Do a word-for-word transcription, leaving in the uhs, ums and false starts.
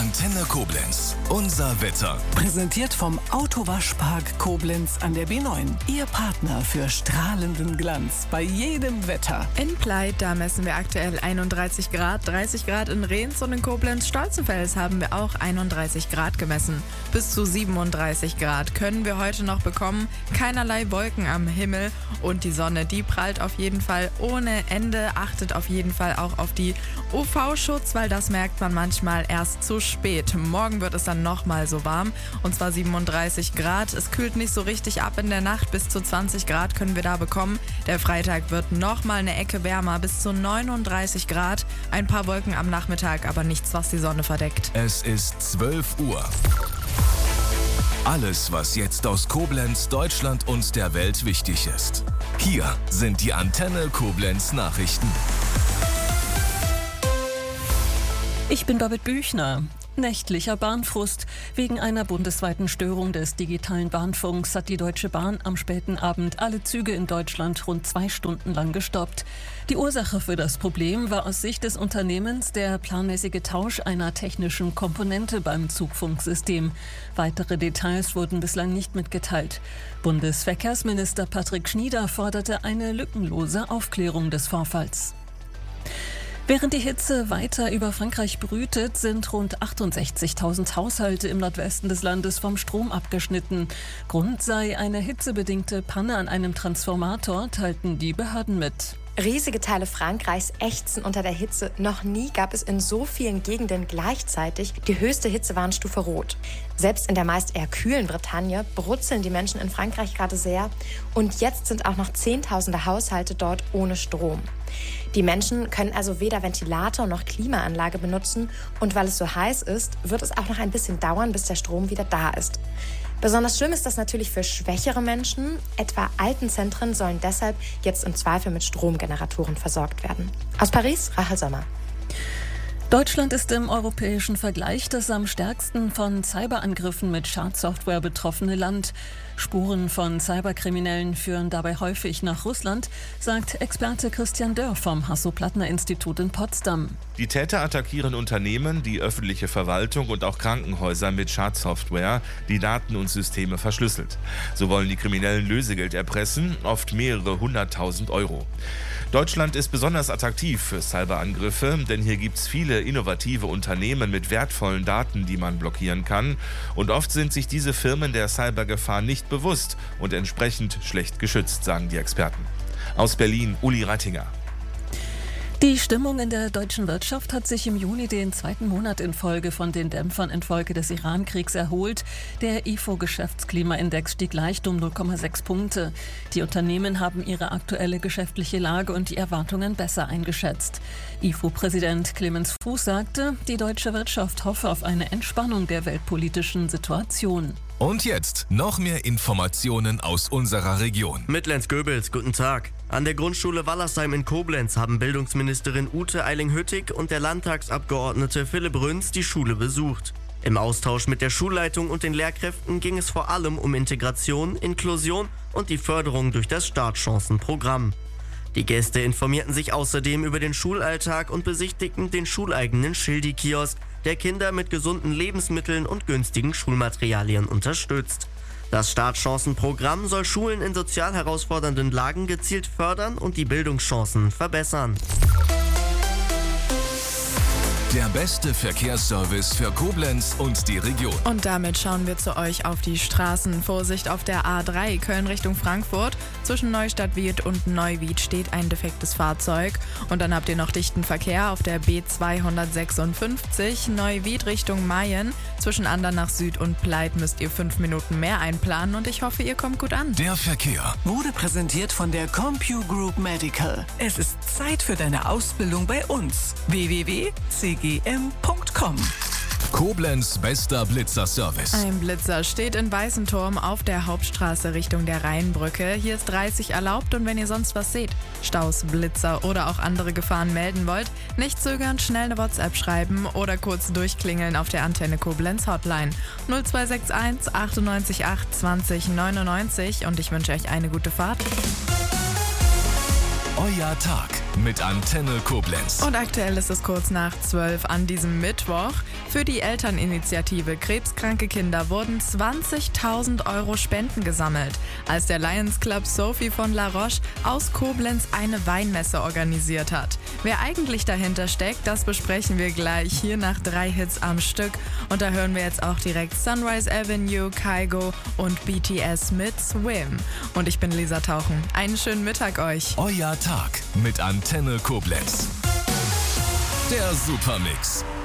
Antenne Koblenz. Unser Wetter. Präsentiert vom Autowaschpark Koblenz an der B neun. Ihr Partner für strahlenden Glanz bei jedem Wetter. In Pleit, da messen wir aktuell einunddreißig Grad, dreißig Grad in Rehns und in Koblenz-Stolzenfels haben wir auch einunddreißig Grad gemessen. Bis zu siebenunddreißig Grad können wir heute noch bekommen. Keinerlei Wolken am Himmel und die Sonne, die prallt auf jeden Fall ohne Ende. Achtet auf jeden Fall auch auf die U V-Schutz, weil das merkt man manchmal erst zu spät. Morgen wird es dann nochmal so warm und zwar siebenunddreißig Grad. Es kühlt nicht so richtig ab in der Nacht, bis zu zwanzig Grad können wir da bekommen. Der Freitag wird nochmal eine Ecke wärmer, bis zu neununddreißig Grad. Ein paar Wolken am Nachmittag, aber nichts, was die Sonne verdeckt. Es ist zwölf Uhr. Alles, was jetzt aus Koblenz, Deutschland und der Welt wichtig ist. Hier sind die Antenne Koblenz Nachrichten. Ich bin Babette Büchner. Nächtlicher Bahnfrust. Wegen einer bundesweiten Störung des digitalen Bahnfunks hat die Deutsche Bahn am späten Abend alle Züge in Deutschland rund zwei Stunden lang gestoppt. Die Ursache für das Problem war aus Sicht des Unternehmens der planmäßige Tausch einer technischen Komponente beim Zugfunksystem. Weitere Details wurden bislang nicht mitgeteilt. Bundesverkehrsminister Patrick Schnieder forderte eine lückenlose Aufklärung des Vorfalls. Während die Hitze weiter über Frankreich brütet, sind rund achtundsechzigtausend Haushalte im Nordwesten des Landes vom Strom abgeschnitten. Grund sei eine hitzebedingte Panne an einem Transformator, teilten die Behörden mit. Riesige Teile Frankreichs ächzen unter der Hitze. Noch nie gab es in so vielen Gegenden gleichzeitig die höchste Hitzewarnstufe Rot. Selbst in der meist eher kühlen Bretagne brutzeln die Menschen in Frankreich gerade sehr. Und jetzt sind auch noch Zehntausende Haushalte dort ohne Strom. Die Menschen können also weder Ventilator noch Klimaanlage benutzen. Und weil es so heiß ist, wird es auch noch ein bisschen dauern, bis der Strom wieder da ist. Besonders schlimm ist das natürlich für schwächere Menschen. Etwa Altenzentren sollen deshalb jetzt im Zweifel mit Stromgeneratoren versorgt werden. Aus Paris, Rachel Sommer. Deutschland ist im europäischen Vergleich das am stärksten von Cyberangriffen mit Schadsoftware betroffene Land. Spuren von Cyberkriminellen führen dabei häufig nach Russland, sagt Experte Christian Dörr vom Hasso-Plattner-Institut in Potsdam. Die Täter attackieren Unternehmen, die öffentliche Verwaltung und auch Krankenhäuser mit Schadsoftware, die Daten und Systeme verschlüsselt. So wollen die Kriminellen Lösegeld erpressen, oft mehrere hunderttausend Euro. Deutschland ist besonders attraktiv für Cyberangriffe, denn hier gibt es viele innovative Unternehmen mit wertvollen Daten, die man blockieren kann. Und oft sind sich diese Firmen der Cybergefahr nicht bewusst und entsprechend schlecht geschützt, sagen die Experten. Aus Berlin, Uli Rattinger. Die Stimmung in der deutschen Wirtschaft hat sich im Juni den zweiten Monat in Folge von den Dämpfern infolge des Iran-Kriegs erholt. Der I F O-Geschäftsklimaindex stieg leicht um null Komma sechs Punkte. Die Unternehmen haben ihre aktuelle geschäftliche Lage und die Erwartungen besser eingeschätzt. I F O-Präsident Clemens Fuß sagte, die deutsche Wirtschaft hoffe auf eine Entspannung der weltpolitischen Situation. Und jetzt noch mehr Informationen aus unserer Region. Mit Lenz Goebels, guten Tag. An der Grundschule Wallersheim in Koblenz haben Bildungsministerin Ute Eiling-Hüttig und der Landtagsabgeordnete Philipp Rünz die Schule besucht. Im Austausch mit der Schulleitung und den Lehrkräften ging es vor allem um Integration, Inklusion und die Förderung durch das Startchancenprogramm. Die Gäste informierten sich außerdem über den Schulalltag und besichtigten den schuleigenen Schildi-Kiosk, der Kinder mit gesunden Lebensmitteln und günstigen Schulmaterialien unterstützt. Das Startchancenprogramm soll Schulen in sozial herausfordernden Lagen gezielt fördern und die Bildungschancen verbessern. Der beste Verkehrsservice für Koblenz und die Region. Und damit schauen wir zu euch auf die Straßen. Vorsicht auf der A drei Köln Richtung Frankfurt. Zwischen Neustadt-Wied und Neuwied steht ein defektes Fahrzeug. Und dann habt ihr noch dichten Verkehr auf der B zweihundertsechsundfünfzig Neuwied Richtung Mayen. Zwischen Andernach Süd und Pleit müsst ihr fünf Minuten mehr einplanen und ich hoffe, ihr kommt gut an. Der Verkehr Wurde präsentiert von der CompuGroup Medical. Es ist Zeit für deine Ausbildung bei uns. w w w punkt c g m punkt com. Koblenz bester Blitzerservice. Ein Blitzer steht in Weißenturm auf der Hauptstraße Richtung der Rheinbrücke. Hier ist dreißig erlaubt und wenn ihr sonst was seht, Staus, Blitzer oder auch andere Gefahren melden wollt, nicht zögern, schnell eine WhatsApp schreiben oder kurz durchklingeln auf der Antenne Koblenz Hotline null zwei sechs eins achtundneunzig acht zwanzig neunundneunzig und ich wünsche euch eine gute Fahrt. Euer Tag mit Antenne Koblenz. Und aktuell ist es kurz nach zwölf an diesem Mittwoch. Für die Elterninitiative Krebskranke Kinder wurden zwanzigtausend Euro Spenden gesammelt, als der Lions Club Sophie von La Roche aus Koblenz eine Weinmesse organisiert hat. Wer eigentlich dahinter steckt, das besprechen wir gleich hier nach drei Hits am Stück. Und da hören wir jetzt auch direkt Sunrise Avenue, Kygo und B T S mit Swim. Und ich bin Lisa Tauchen. Einen schönen Mittag euch. Euer Tag mit Antenne Koblenz. Der Supermix.